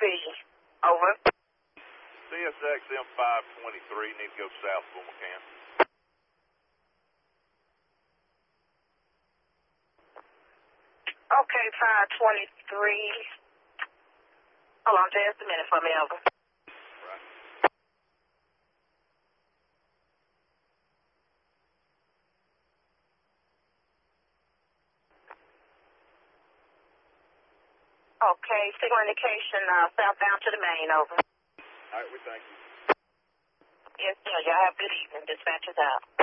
Over. CSX M523, need to go south for McCann. Okay, 523. Hold on just a minute for me, over. Right. Okay, signal indication southbound to the main, over. All right, we thank you. Yes, sir. Y'all have a good evening. Dispatch is out.